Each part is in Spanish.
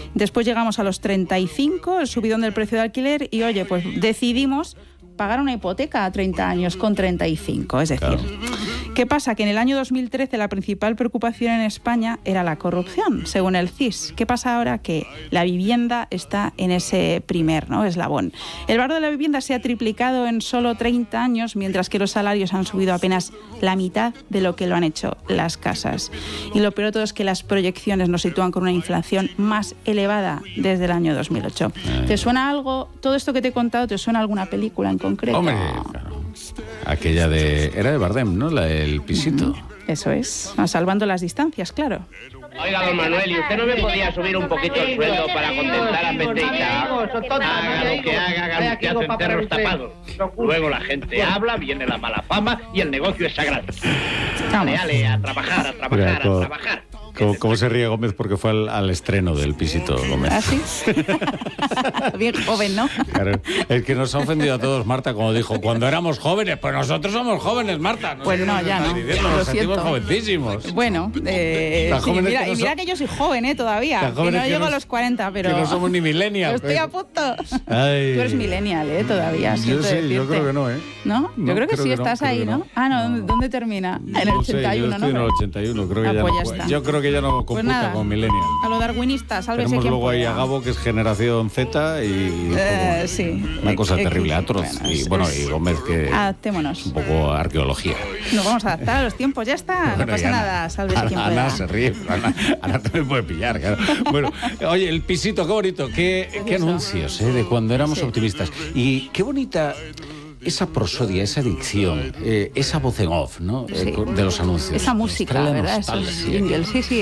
Después llegamos a los 35, el subidón del precio de alquiler, y oye, pues decidimos pagar una hipoteca a 30 años con 35. Es decir, claro. ¿Qué pasa? Que en el año 2013 la principal preocupación en España era la corrupción, según el CIS. ¿Qué pasa ahora? Que la vivienda está en ese primer, ¿no?, eslabón. El valor de la vivienda se ha triplicado en solo 30 años, mientras que los salarios han subido apenas la mitad de lo que lo han hecho las casas. Y lo peor de todo es que las proyecciones nos sitúan con una inflación más elevada desde el año 2008. ¿Te suena algo? Todo esto que te he contado, ¿te suena alguna película en concreto? Hombre, claro. Aquella era de Bardem, ¿no? La del pisito. Eso es, salvando las distancias, claro. Oiga, don Manuel, ¿y usted no me podía subir un poquito el sueldo para contentar a Peteita? Haga lo que haga, que hacen perros tapados. Luego la gente habla, viene la mala fama y el negocio es sagrado. Ale, a trabajar, a trabajar. ¿Cómo se ríe Gómez? Porque fue al estreno del pisito, Gómez. ¿Ah, sí? Bien joven, ¿no? Claro, es que nos ha ofendido a todos, Marta, como dijo, cuando éramos jóvenes. Pues nosotros somos jóvenes, Marta. Pues no, ya no. Nos sentimos jovencísimos. Bueno, sí, mira que yo soy joven, todavía. Que no llego a los 40, pero... Que no somos ni millennials. Estoy a punto. Ay. Tú eres millennial, todavía. Yo sí, yo creo que no, ¿eh? ¿No? Yo creo que sí, estás ahí, ¿no? Ah, no, ¿dónde termina? En el 81, ¿no? Yo estoy en el 81, creo que ya pues no. Ya está. Yo creo que ya no computa, pues nada, con millennial. A lo darwinista, sálvese quien quien luego pueda. ahí a Gabo, que es generación Z, y sí. Una cosa terrible, atroz. Bueno, y Gómez, que adaptémonos. Es un poco arqueología. Nos vamos a adaptar a los tiempos, ya está. Bueno, no pasa nada, sálvese quien pueda. Ana se ríe, Ana también puede pillar, claro. Bueno, oye, el pisito, qué bonito, qué anuncios, de cuando éramos optimistas. Y qué bonita esa prosodia, esa dicción, esa voz en off, ¿no? De los anuncios. Esa música, ¿verdad? Esos jingles, sí,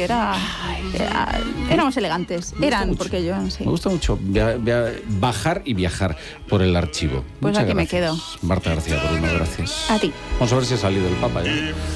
éramos elegantes. Porque yo, sí. Me gusta mucho bajar y viajar por el archivo. Pues Muchas aquí gracias, me quedo. Marta García Coruña, gracias. A ti. Vamos a ver si ha salido el Papa ya.